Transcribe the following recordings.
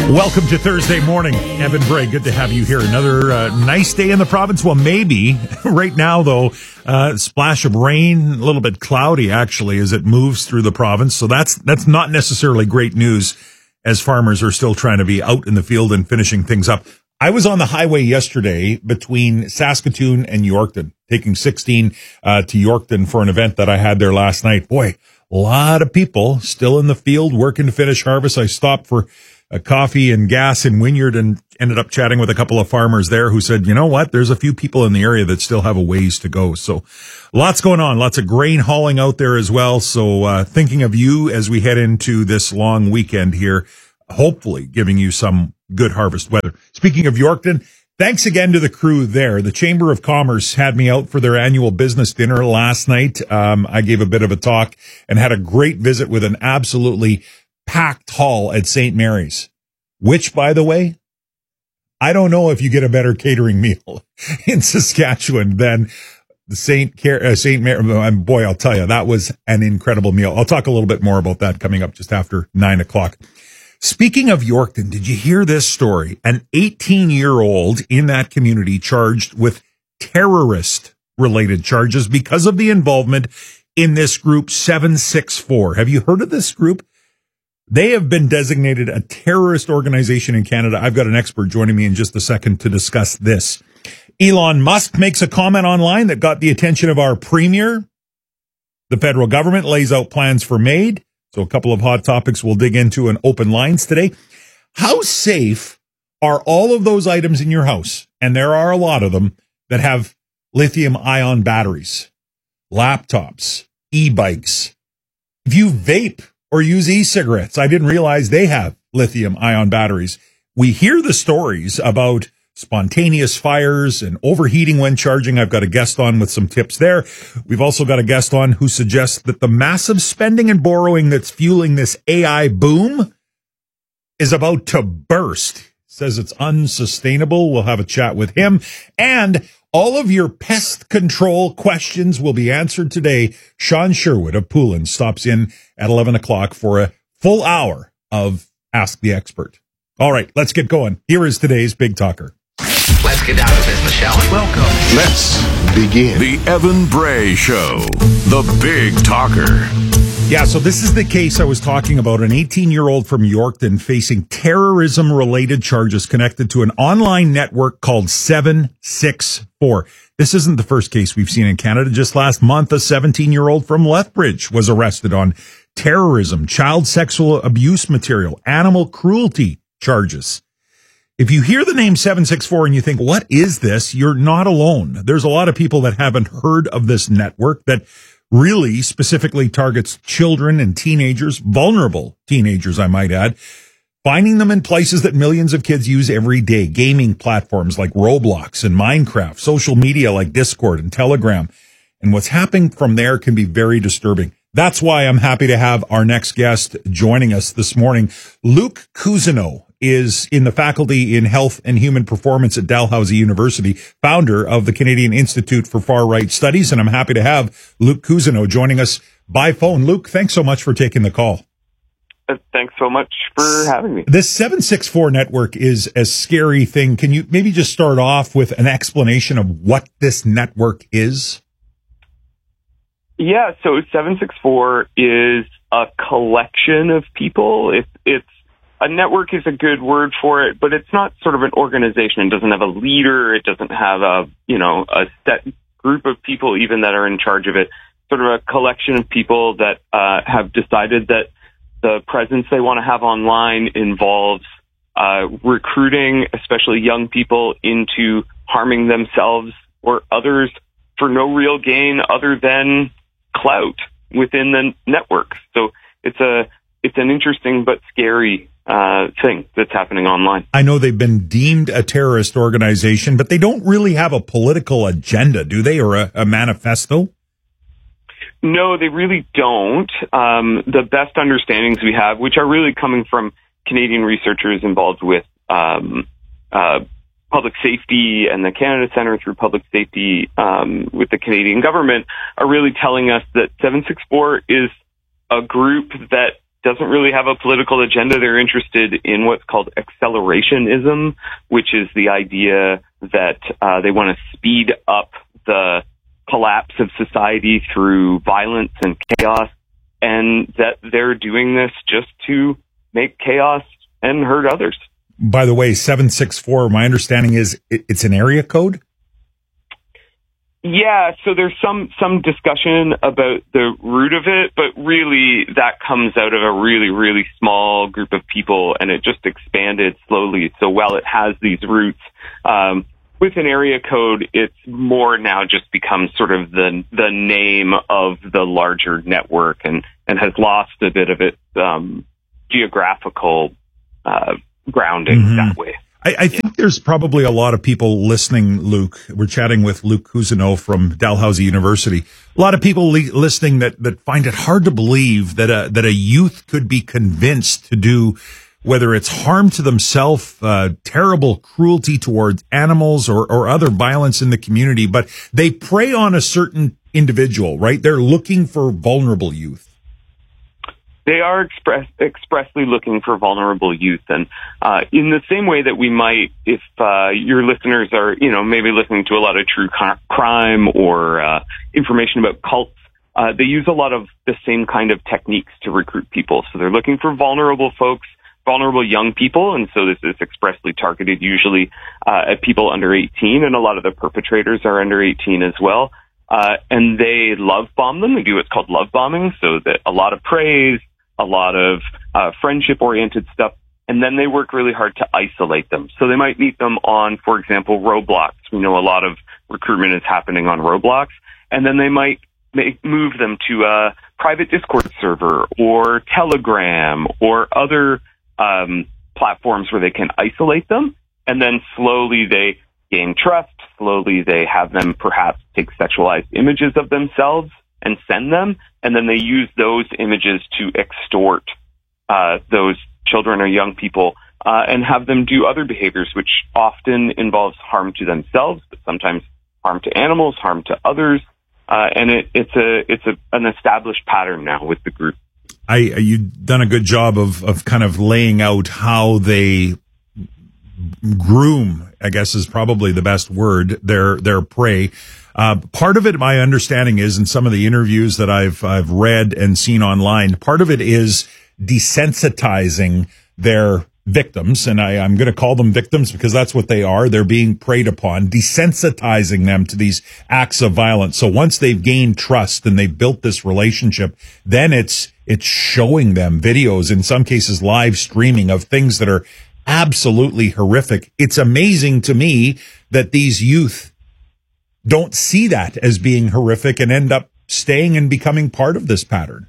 Welcome to Thursday morning. Evan Bray, good to have you here. Another nice day in the province. Well, maybe. Right now, though, splash of rain, a little bit cloudy, actually, as it moves through the province. So that's not necessarily great news, as farmers are still trying to be out in the field and finishing things up. I was on the highway yesterday between Saskatoon and Yorkton, taking 16 to Yorkton for an event that I had there last night. Boy, a lot of people still in the field working to finish harvest. I stopped for a coffee and gas in Wynyard and ended up chatting with a couple of farmers there who said, you know what, there's a few people in the area that still have a ways to go. So lots going on, lots of grain hauling out there as well. So thinking of you as we head into this long weekend here, hopefully giving you some good harvest weather. Speaking of Yorkton, thanks again to the crew there. The Chamber of Commerce had me out for their annual business dinner last night. I gave a bit of a talk and had a great visit with an absolutely packed hall at St. Mary's, which, by the way, I don't know if you get a better catering meal in Saskatchewan than the St. Mary. Boy, I'll tell you, that was an incredible meal. I'll talk a little bit more about that coming up just after 9 o'clock. Speaking of Yorkton, did you hear this story? An 18-year-old in that community charged with terrorist-related charges because of the involvement in this group 764. Have you heard of this group? They have been designated a terrorist organization in Canada. I've got an expert joining me in just a second to discuss this. Elon Musk makes a comment online that got the attention of our premier. The federal government lays out plans for MAID. So a couple of hot topics we'll dig into in open lines today. How safe are all of those items in your house? And there are a lot of them that have lithium-ion batteries, laptops, e-bikes. If you vape or use e-cigarettes, I didn't realize they have lithium-ion batteries. We hear the stories about spontaneous fires and overheating when charging. I've got a guest on with some tips there. We've also got a guest on who suggests that the massive spending and borrowing that's fueling this AI boom is about to burst. Says it's unsustainable. We'll have a chat with him. And all of your pest control questions will be answered today. Sean Sherwood of Poulin stops in at 11 o'clock for a full hour of Ask the Expert. All right, let's get going. Here is today's Big Talker. Let's get down to business, shall we? Welcome. Let's begin. The Evan Bray Show, the Big Talker. Yeah, so this is the case I was talking about, an 18-year-old from Yorkton facing terrorism-related charges connected to an online network called 764. This isn't the first case we've seen in Canada. Just last month, a 17-year-old from Lethbridge was arrested on terrorism, child sexual abuse material, animal cruelty charges. If you hear the name 764 and you think, what is this? You're not alone. There's a lot of people that haven't heard of this network that really specifically targets children and teenagers, vulnerable teenagers, I might add, finding them in places that millions of kids use every day, gaming platforms like Roblox and Minecraft, social media like Discord and Telegram. And what's happening from there can be very disturbing. That's why I'm happy to have our next guest joining us this morning. Luke Cousineau is in the faculty in health and human performance at Dalhousie University, founder of the Canadian Institute for Far Right Studies. And I'm happy to have Luke Cousineau joining us by phone. Luke, thanks so much for taking the call. Thanks so much for having me. This 764 network is a scary thing. Can you maybe just start off with an explanation of what this network is? Yeah, so 764 is a collection of people. It's a network is a good word for it, but it's not sort of an organization. It doesn't have a leader. It doesn't have a set group of people even that are in charge of it. Sort of a collection of people that have decided that the presence they want to have online involves recruiting, especially young people, into harming themselves or others for no real gain other than clout within the network. So it's an interesting but scary thing that's happening online. I know they've been deemed a terrorist organization, but they don't really have a political agenda, do they, or a manifesto? No, they really don't. The best understandings we have, which are really coming from Canadian researchers involved with public safety and the Canada Centre through Public Safety with the Canadian government, are really telling us that 764 is a group that doesn't really have a political agenda. They're interested in what's called accelerationism, which is the idea that they want to speed up the collapse of society through violence and chaos, and that they're doing this just to make chaos and hurt others. By the way, 764, my understanding is it's an area code? Yeah, so there's some discussion about the root of it, but really that comes out of a really, really small group of people, and it just expanded slowly. So while it has these roots, with an area code, it's more now just become sort of the name of the larger network and has lost a bit of its geographical grounding that way. I think there's probably a lot of people listening, Luke. We're chatting with Luke Cousineau from Dalhousie University. A lot of people listening that find it hard to believe that a youth could be convinced to do, whether it's harm to themselves, terrible cruelty towards animals or other violence in the community, but they prey on a certain individual, right? They're looking for vulnerable youth. They are expressly looking for vulnerable youth. And in the same way that we might, if your listeners are, maybe listening to a lot of true crime or information about cults, they use a lot of the same kind of techniques to recruit people. So they're looking for vulnerable folks, vulnerable young people, and so this is expressly targeted usually at people under 18, and a lot of the perpetrators are under 18 as well. And they love bomb them. They do what's called love bombing, so that a lot of praise, a lot of friendship-oriented stuff, and then they work really hard to isolate them. So they might meet them on, for example, Roblox. We know a lot of recruitment is happening on Roblox, and then they might move them to a private Discord server or Telegram or other platforms where they can isolate them, and then slowly they gain trust. Slowly they have them perhaps take sexualized images of themselves and send them, and then they use those images to extort those children or young people and have them do other behaviors, which often involves harm to themselves, but sometimes harm to animals, harm to others, and it's an established pattern now with the group. You've done a good job of kind of laying out how they groom, I guess is probably the best word, their prey. Part of it, my understanding is, in some of the interviews that I've read and seen online, part of it is desensitizing their victims, and I'm going to call them victims because that's what they are. They're being preyed upon, desensitizing them to these acts of violence. So once they've gained trust and they've built this relationship, then it's showing them videos, in some cases live streaming, of things that are absolutely horrific. It's amazing to me that these youth don't see that as being horrific and end up staying and becoming part of this pattern.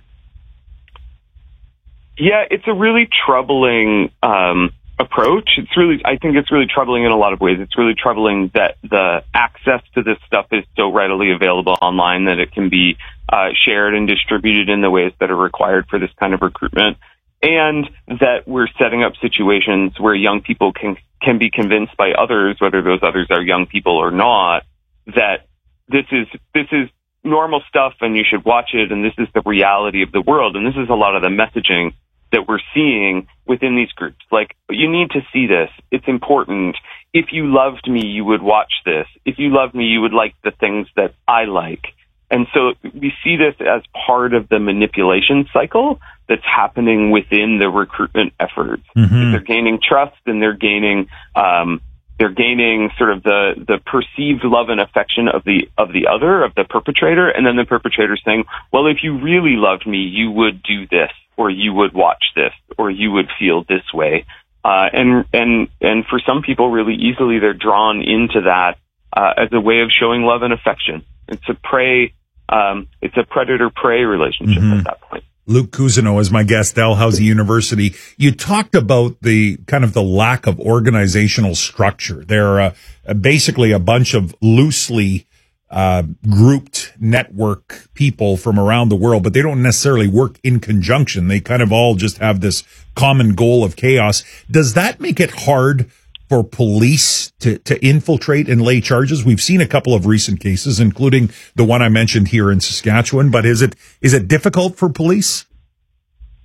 Yeah, it's a really troubling approach. I think it's really troubling in a lot of ways. It's really troubling that the access to this stuff is so readily available online that it can be shared and distributed in the ways that are required for this kind of recruitment, and that we're setting up situations where young people can be convinced by others, whether those others are young people or not, that this is normal stuff and you should watch it, and this is the reality of the world. And this is a lot of the messaging that we're seeing within these groups. Like, you need to see this. It's important. If you loved me, you would watch this. If you loved me, you would like the things that I like. And so we see this as part of the manipulation cycle that's happening within the recruitment efforts. Mm-hmm. They're gaining trust, and they're gaining sort of the perceived love and affection of the perpetrator, and then the perpetrator saying, well, if you really loved me, you would do this, or you would watch this, or you would feel this way. And for some people, really easily, they're drawn into that as a way of showing love and affection. It's a predator-prey relationship at that point. Luke Cousineau is my guest, Dalhousie University. You talked about the kind of the lack of organizational structure. There are basically a bunch of loosely grouped network people from around the world, but they don't necessarily work in conjunction. They kind of all just have this common goal of chaos. Does that make it hard for police to infiltrate and lay charges? We've seen a couple of recent cases, including the one I mentioned here in Saskatchewan, but is it difficult for police?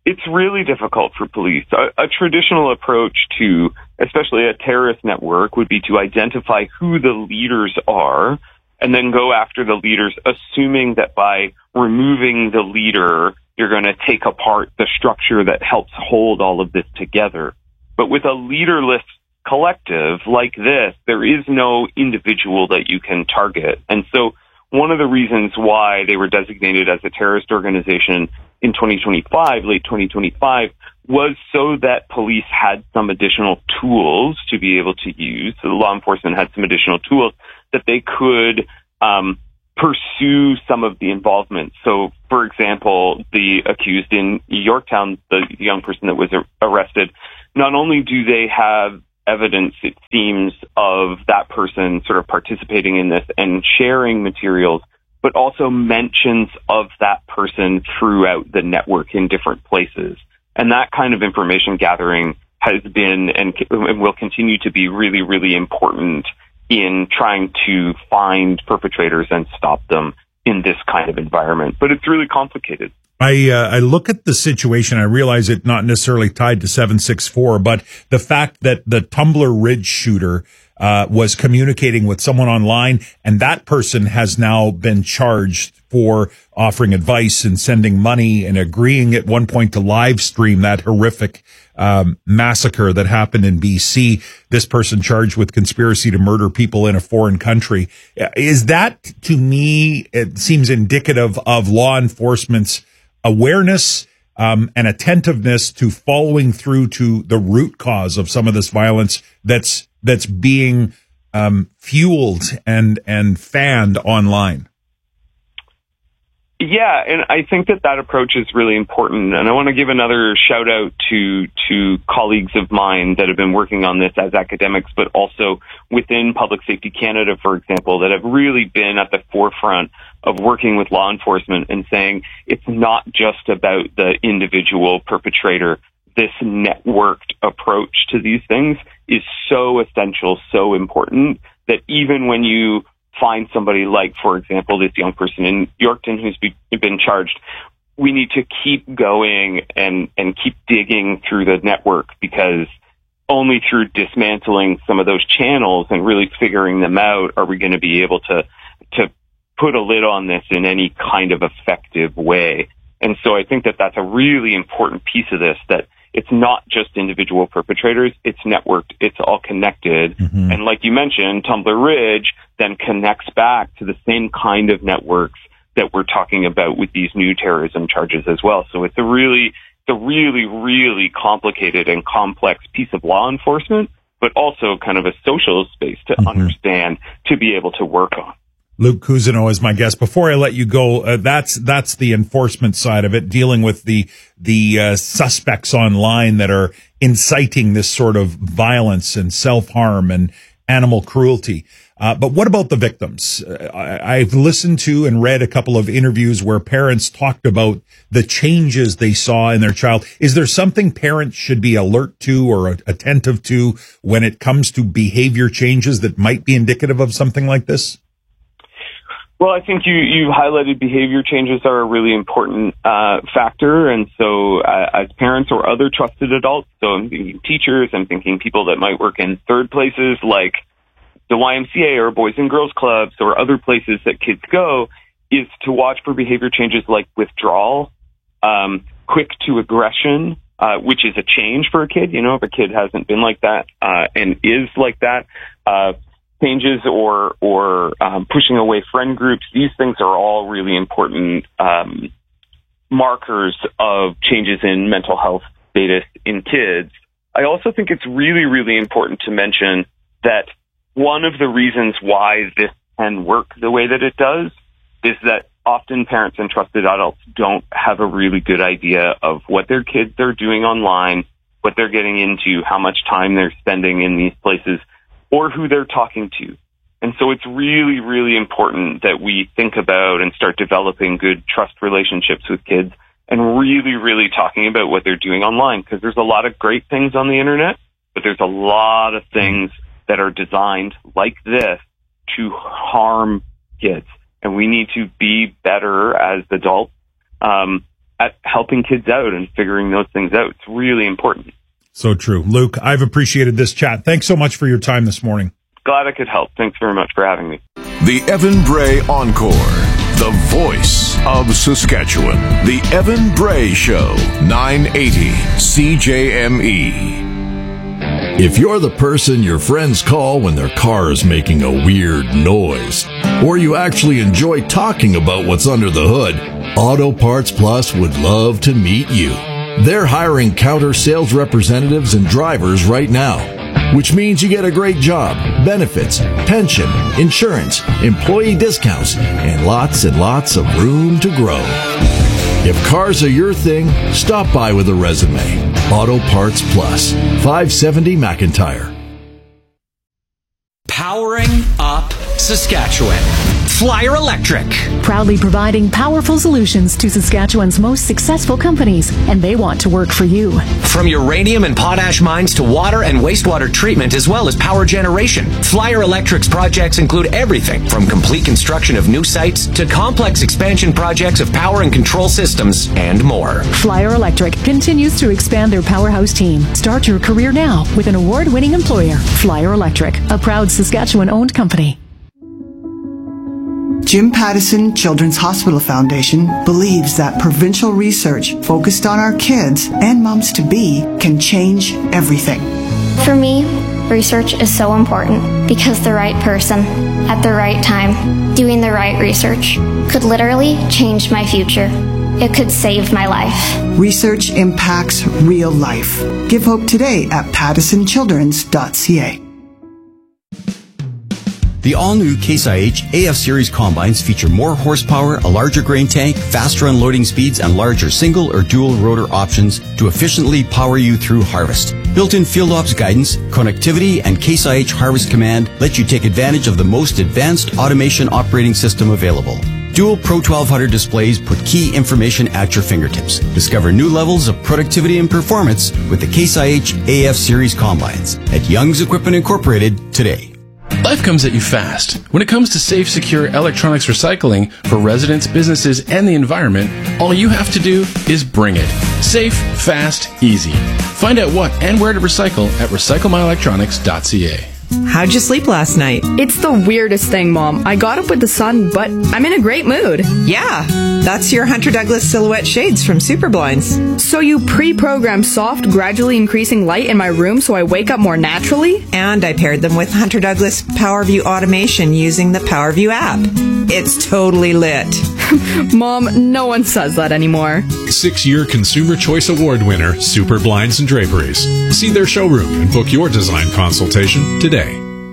It's really difficult for police. A traditional approach to, especially a terrorist network, would be to identify who the leaders are and then go after the leaders, assuming that by removing the leader, you're going to take apart the structure that helps hold all of this together. But with a leaderless collective like this, there is no individual that you can target. And so one of the reasons why they were designated as a terrorist organization in 2025, late 2025, was so that police had some additional tools to be able to use. So the law enforcement had some additional tools that they could pursue some of the involvement. So, for example, the accused in Yorktown, the young person that was arrested, not only do they have evidence, it seems, of that person sort of participating in this and sharing materials, but also mentions of that person throughout the network in different places. And that kind of information gathering has been and will continue to be really, really important in trying to find perpetrators and stop them in this kind of environment. But it's really complicated. I look at the situation. I realize it not necessarily tied to 764, but the fact that the Tumbler Ridge shooter was communicating with someone online, and that person has now been charged for offering advice and sending money and agreeing at one point to live stream that horrific massacre that happened in BC. This person charged with conspiracy to murder people in a foreign country. Is that, to me, it seems indicative of law enforcement's awareness and attentiveness to following through to the root cause of some of this violence that's being fueled and fanned online. Yeah, and I think that approach is really important. And I want to give another shout out to colleagues of mine that have been working on this as academics, but also within Public Safety Canada, for example, that have really been at the forefront of working with law enforcement and saying it's not just about the individual perpetrator. This networked approach to these things is so essential, so important, that even when you find somebody like, for example, this young person in Yorkton who's been charged, we need to keep going and keep digging through the network, because only through dismantling some of those channels and really figuring them out are we going to be able to put a lid on this in any kind of effective way. And so I think that that's a really important piece of this, that it's not just individual perpetrators, it's networked, it's all connected. Mm-hmm. And like you mentioned, Tumbler Ridge then connects back to the same kind of networks that we're talking about with these new terrorism charges as well. So it's a really, really complicated and complex piece of law enforcement, but also kind of a social space to understand, to be able to work on. Luke Cousineau is my guest. Before I let you go, that's the enforcement side of it, dealing with the suspects online that are inciting this sort of violence and self-harm and animal cruelty. But what about the victims? I've listened to and read a couple of interviews where parents talked about the changes they saw in their child. Is there something parents should be alert to or attentive to when it comes to behavior changes that might be indicative of something like this? Well, I think you highlighted behavior changes are a really important factor. And so as parents or other trusted adults, so I'm thinking teachers, I'm thinking people that might work in third places like the YMCA or Boys and Girls Clubs or other places that kids go, is to watch for behavior changes like withdrawal, quick to aggression, which is a change for a kid. You know, if a kid hasn't been like that and is like that, changes or pushing away friend groups, these things are all really important markers of changes in mental health status in kids. I also think it's really, really important to mention that one of the reasons why this can work the way that it does is that often parents and trusted adults don't have a really good idea of what their kids are doing online, what they're getting into, how much time they're spending in these places, or who they're talking to. And so it's really, really important that we think about and start developing good trust relationships with kids and really, really talking about what they're doing online, because there's a lot of great things on the internet, but there's a lot of things that are designed like this to harm kids. And we need to be better as adults at helping kids out and figuring those things out. It's really important. So true. Luke, I've appreciated this chat. Thanks so much for your time this morning. Glad I could help. Thanks very much for having me. The Evan Bray Encore, the voice of Saskatchewan. The Evan Bray Show, 980 CJME. If you're the person your friends call when their car is making a weird noise, or you actually enjoy talking about what's under the hood, Auto Parts Plus would love to meet you. They're hiring counter sales representatives and drivers right now, which means you get a great job, benefits, pension, insurance, employee discounts, and lots of room to grow. If cars are your thing, stop by with a resume. Auto Parts Plus, 570 McIntyre. Powering up Saskatchewan. Flyer Electric. Proudly providing powerful solutions to Saskatchewan's most successful companies, and they want to work for you. From uranium and potash mines to water and wastewater treatment, as well as power generation, Flyer Electric's projects include everything from complete construction of new sites to complex expansion projects of power and control systems and more. Flyer Electric continues to expand their powerhouse team. Start your career now with an award-winning employer, Flyer Electric, a proud Saskatchewan-owned company. Jim Pattison Children's Hospital Foundation believes that provincial research focused on our kids and moms-to-be can change everything. For me, research is so important because the right person at the right time doing the right research could literally change my future. It could save my life. Research impacts real life. Give hope today at pattisonchildrens.ca. The all-new Case IH AF Series combines feature more horsepower, a larger grain tank, faster unloading speeds, and larger single or dual rotor options to efficiently power you through harvest. Built-in field ops guidance, connectivity, and Case IH Harvest Command let you take advantage of the most advanced automation operating system available. Dual Pro 1200 displays put key information at your fingertips. Discover new levels of productivity and performance with the Case IH AF Series combines at Young's Equipment Incorporated today. Life comes at you fast. When it comes to safe, secure electronics recycling for residents, businesses, and the environment, all you have to do is bring it. Safe, fast, easy. Find out what and where to recycle at recyclemyelectronics.ca. How'd you sleep last night? It's the weirdest thing, Mom. I got up with the sun, but I'm in a great mood. Yeah, that's your Hunter Douglas Silhouette shades from Superblinds. So you pre-programmed soft, gradually increasing light in my room so I wake up more naturally? And I paired them with Hunter Douglas PowerView automation using the PowerView app. It's totally lit. Mom, no one says that anymore. 6-year Consumer Choice Award winner, Super Blinds and Draperies. See their showroom and book your design consultation today.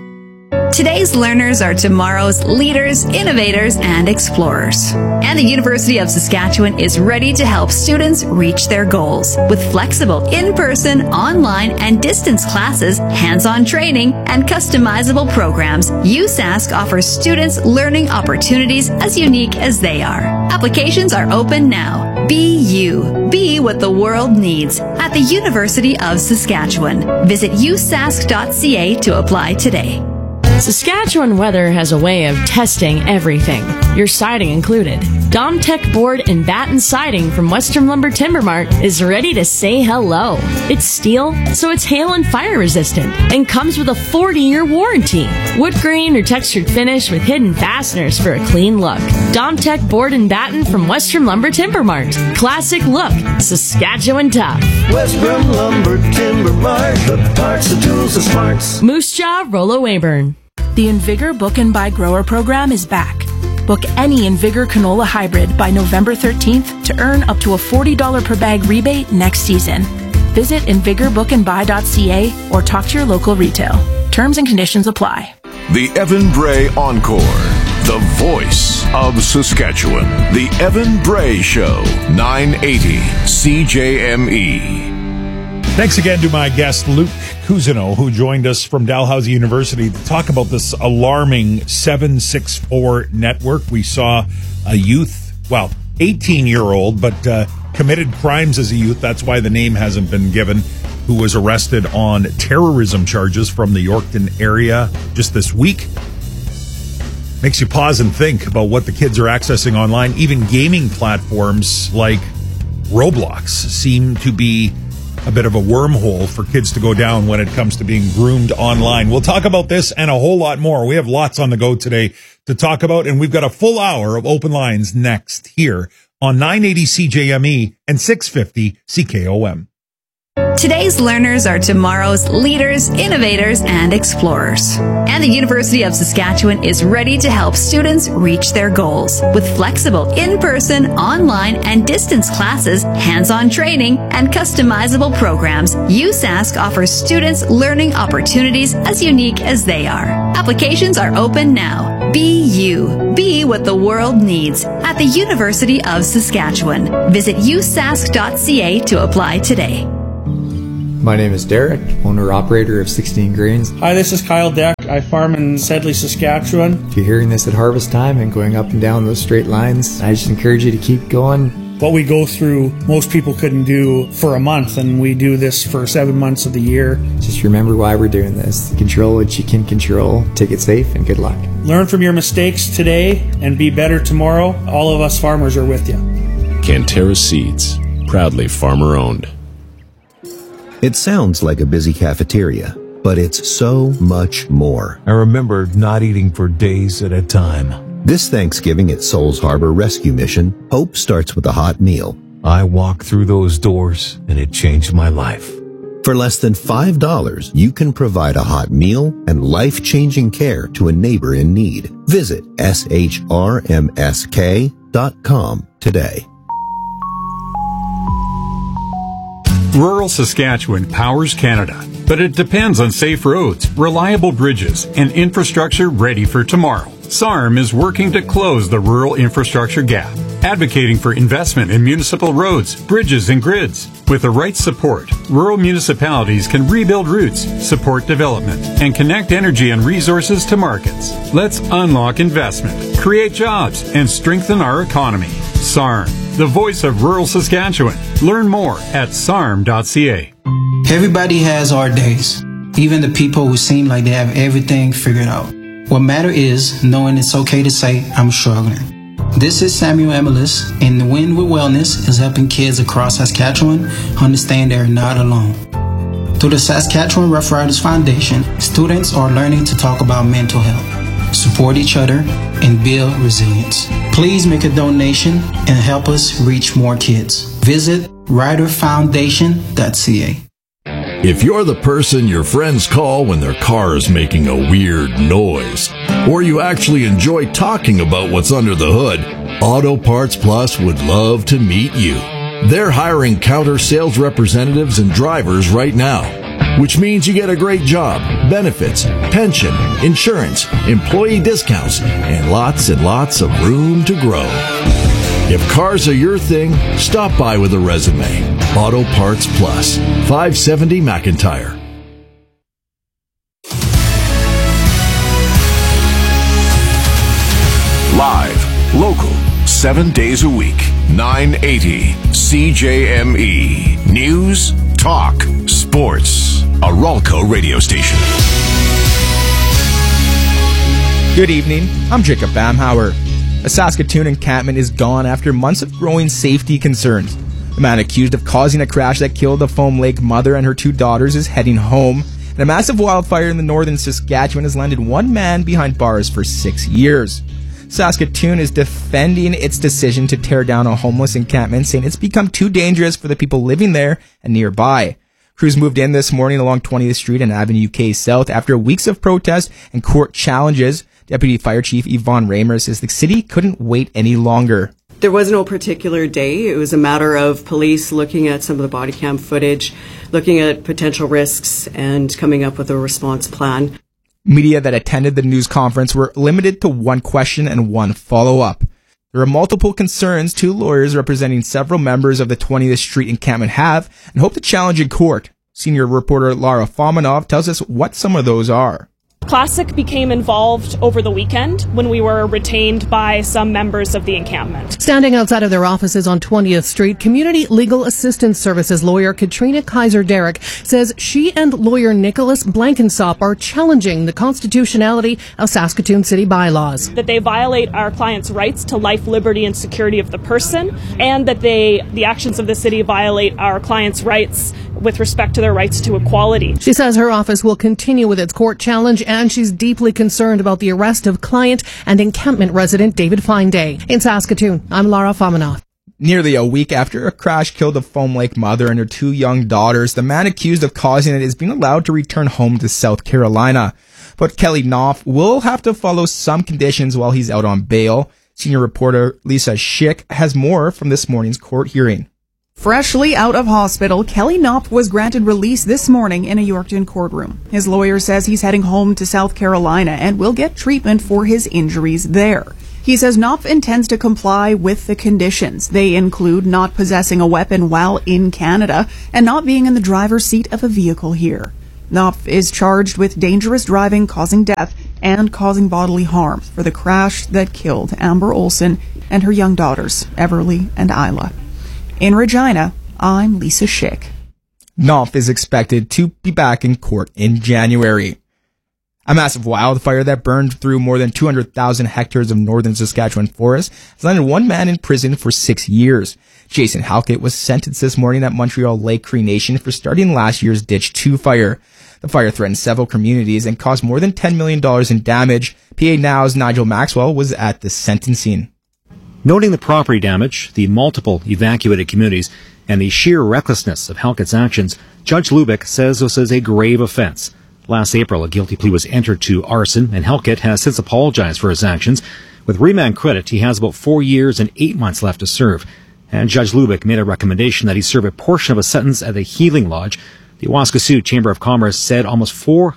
Today's learners are tomorrow's leaders, innovators, and explorers. And the University of Saskatchewan is ready to help students reach their goals. With flexible in-person, online, and distance classes, hands-on training, and customizable programs, USask offers students learning opportunities as unique as they are. Applications are open now. Be you. Be what the world needs at the University of Saskatchewan. Visit usask.ca to apply today. Saskatchewan Weather has a way of testing everything, your siding included. Domtech Board and Batten Siding from Western Lumber Timber Mart is ready to say hello. It's steel, so it's hail and fire resistant, and comes with a 40-year warranty. Wood grain or textured finish with hidden fasteners for a clean look. Domtech Board and Batten from Western Lumber Timber Mart. Classic look, Saskatchewan tough. Western Lumber Timber Mart, the parts, the tools, the smarts. Moose Jaw, Rollo Weyburn. The Invigor Book and Buy Grower program is back. Book any Invigor canola hybrid by November 13th to earn up to a $40 per bag rebate next season. Visit invigorbookandbuy.ca or talk to your local retail. Terms and conditions apply. The Evan Bray Encore, the voice of Saskatchewan. The Evan Bray Show, 980 CJME. Thanks again to my guest, Luke Cousineau, who joined us from Dalhousie University to talk about this alarming 764 network. We saw a youth, 18-year-old, but committed crimes as a youth. That's why the name hasn't been given, who was arrested on terrorism charges from the Yorkton area just this week. Makes you pause and think about what the kids are accessing online, even gaming platforms like Roblox seem to be a bit of a wormhole for kids to go down when it comes to being groomed online. We'll talk about this and a whole lot more. We have lots on the go today to talk about, and we've got a full hour of open lines next here on 980 CJME and 650 CKOM. Today's learners are tomorrow's leaders, innovators, and explorers. And the University of Saskatchewan is ready to help students reach their goals. With flexible in-person, online, and distance classes, hands-on training, and customizable programs, USask offers students learning opportunities as unique as they are. Applications are open now. Be you. Be what the world needs at the University of Saskatchewan. Visit usask.ca to apply today. My name is Derek, owner-operator of 16 Grains. Hi, this is Kyle Deck. I farm in Sedley, Saskatchewan. If you're hearing this at harvest time and going up and down those straight lines, I just encourage you to keep going. What we go through, most people couldn't do for a month, and we do this for 7 months of the year. Just remember why we're doing this. Control what you can control. Take it safe, and good luck. Learn from your mistakes today and be better tomorrow. All of us farmers are with you. Canterra Seeds, proudly farmer-owned. It sounds like a busy cafeteria, but it's so much more. I remember not eating for days at a time. This Thanksgiving at Souls Harbor Rescue Mission, hope starts with a hot meal. I walked through those doors, and it changed my life. For less than $5, you can provide a hot meal and life-changing care to a neighbor in need. Visit shrmsk.com today. Rural Saskatchewan powers Canada, but it depends on safe roads, reliable bridges, and infrastructure ready for tomorrow. SARM is working to close the rural infrastructure gap, advocating for investment in municipal roads, bridges, and grids. With the right support, rural municipalities can rebuild routes, support development, and connect energy and resources to markets. Let's unlock investment, create jobs, and strengthen our economy. SARM, the voice of rural Saskatchewan. Learn more at sarm.ca. Everybody has hard days, even the people who seem like they have everything figured out. What matters is knowing it's okay to say, I'm struggling. This is Samuel Emelis, and the Win with Wellness is helping kids across Saskatchewan understand they're not alone. Through the Saskatchewan Rough Riders Foundation, students are learning to talk about mental health, support each other, and build resilience. Please make a donation and help us reach more kids. Visit riderfoundation.ca. If you're the person your friends call when their car is making a weird noise, or you actually enjoy talking about what's under the hood, Auto Parts Plus would love to meet you. They're hiring counter sales representatives and drivers right now, which means you get a great job, benefits, pension, insurance, employee discounts, and lots of room to grow. If cars are your thing, stop by with a resume. Auto Parts Plus, 570 McIntyre. Live, local, 7 days a week. 980 CJME. News, talk, sports. A Ralco radio station. Good evening. I'm Jacob Bamhauer. A Saskatoon encampment is gone after months of growing safety concerns. The man accused of causing a crash that killed the Foam Lake mother and her 2 daughters is heading home. And a massive wildfire in the northern Saskatchewan has landed one man behind bars for 6 years. Saskatoon is defending its decision to tear down a homeless encampment, saying it's become too dangerous for the people living there and nearby. Crews moved in this morning along 20th Street and Avenue K South after weeks of protest and court challenges. Deputy Fire Chief Yvonne Raymer says the city couldn't wait any longer. There was no particular day. It was a matter of police looking at some of the body cam footage, looking at potential risks, and coming up with a response plan. Media that attended the news conference were limited to one question and one follow-up. There are multiple concerns 2 lawyers representing several members of the 20th Street encampment have and hope to challenge in court. Senior reporter Lara Fominov tells us what some of those are. Classic became involved over the weekend when we were retained by some members of the encampment. Standing outside of their offices on 20th Street, Community Legal Assistance Services lawyer Katrina Kaiser-Derrick says she and lawyer Nicholas Blankensop are challenging the constitutionality of Saskatoon city bylaws. That they violate our clients' rights to life, liberty, and security of the person, and that the actions of the city violate our clients' rights with respect to their rights to equality. She says her office will continue with its court challenge, and she's deeply concerned about the arrest of client and encampment resident David Fineday. In Saskatoon, I'm Lara Famanoff. Nearly a week after a crash killed a Foam Lake mother and her 2 young daughters, the man accused of causing it is being allowed to return home to South Carolina. But Kelly Knopf will have to follow some conditions while he's out on bail. Senior reporter Lisa Schick has more from this morning's court hearing. Freshly out of hospital, Kelly Knopf was granted release this morning in a Yorkton courtroom. His lawyer says he's heading home to South Carolina and will get treatment for his injuries there. He says Knopf intends to comply with the conditions. They include not possessing a weapon while in Canada and not being in the driver's seat of a vehicle here. Knopf is charged with dangerous driving causing death and causing bodily harm for the crash that killed Amber Olson and her young daughters, Everly and Isla. In Regina, I'm Lisa Schick. Knopf is expected to be back in court in January. A massive wildfire that burned through more than 200,000 hectares of northern Saskatchewan forest has landed one man in prison for 6 years. Jason Halkett was sentenced this morning at Montreal Lake Cree Nation for starting last year's Ditch 2 fire. The fire threatened several communities and caused more than $10 million in damage. PA Now's Nigel Maxwell was at the sentencing. Noting the property damage, the multiple evacuated communities, and the sheer recklessness of Halkett's actions, Judge Lubick says this is a grave offense. Last April, a guilty plea was entered to arson, and Halkett has since apologized for his actions. With remand credit, he has about 4 years and 8 months left to serve. And Judge Lubick made a recommendation that he serve a portion of a sentence at the Healing Lodge. The Waskesiu Chamber of Commerce said almost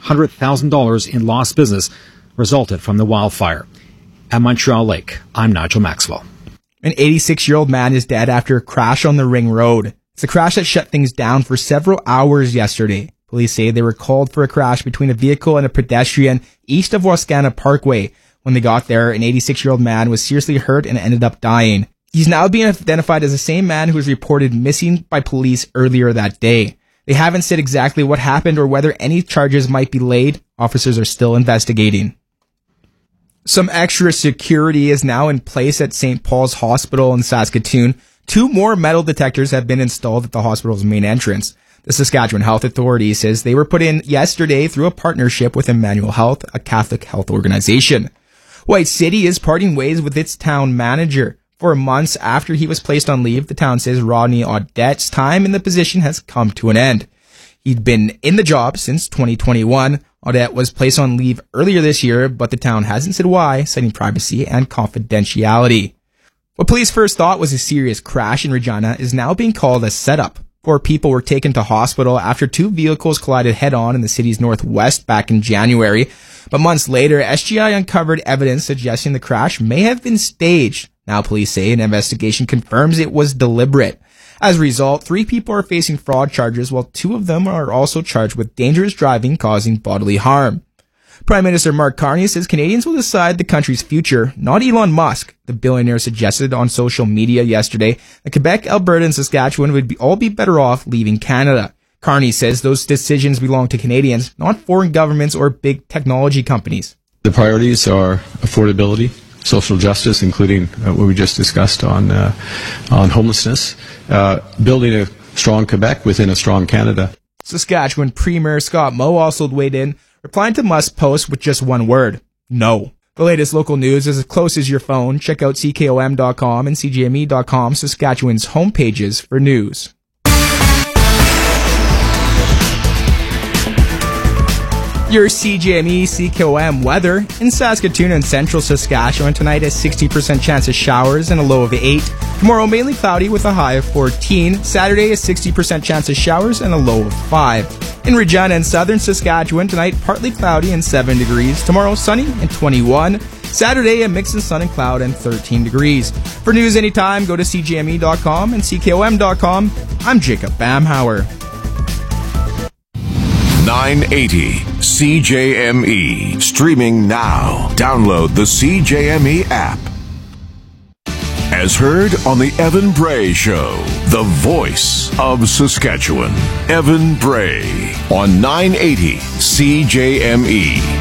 $400,000 in lost business resulted from the wildfire. At Montreal Lake, I'm Nigel Maxwell. An 86-year-old man is dead after a crash on the Ring Road. It's a crash that shut things down for several hours yesterday. Police say they were called for a crash between a vehicle and a pedestrian east of Wascana Parkway. When they got there, an 86-year-old man was seriously hurt and ended up dying. He's now being identified as the same man who was reported missing by police earlier that day. They haven't said exactly what happened or whether any charges might be laid. Officers are still investigating. Some extra security is now in place at St. Paul's Hospital in Saskatoon. 2 more metal detectors have been installed at the hospital's main entrance. The Saskatchewan Health Authority says they were put in yesterday through a partnership with Emmanuel Health, a Catholic health organization. White City is parting ways with its town manager. For months after he was placed on leave, the town says Rodney Audette's time in the position has come to an end. He'd been in the job since 2021. Audette was placed on leave earlier this year, but the town hasn't said why, citing privacy and confidentiality. What police first thought was a serious crash in Regina is now being called a setup. 4 people were taken to hospital after 2 vehicles collided head-on in the city's northwest back in January. But months later, SGI uncovered evidence suggesting the crash may have been staged. Now police say an investigation confirms it was deliberate. As a result, 3 people are facing fraud charges, while 2 of them are also charged with dangerous driving causing bodily harm. Prime Minister Mark Carney says Canadians will decide the country's future, not Elon Musk. The billionaire suggested on social media yesterday that Quebec, Alberta, and Saskatchewan would all be better off leaving Canada. Carney says those decisions belong to Canadians, not foreign governments or big technology companies. The priorities are affordability, social justice, including what we just discussed on homelessness, building a strong Quebec within a strong Canada. Saskatchewan Premier Scott Moe also weighed in, replying to Musk's post with just one word: no. The latest local news is as close as your phone. Check out CKOM.com and CJME.com, Saskatchewan's homepages for news. Your CJME CKOM weather. In Saskatoon and central Saskatchewan tonight, a 60% chance of showers and a low of 8. Tomorrow, mainly cloudy with a high of 14. Saturday, a 60% chance of showers and a low of 5. In Regina and southern Saskatchewan tonight, partly cloudy and 7 degrees. Tomorrow, sunny and 21. Saturday, a mix of sun and cloud and 13 degrees. For news anytime, go to CJME.com and CKOM.com. I'm Jacob Bamhauer. 980 CJME. Streaming now. Download the CJME app. As heard on the Evan Bray Show, the voice of Saskatchewan. Evan Bray on 980 CJME.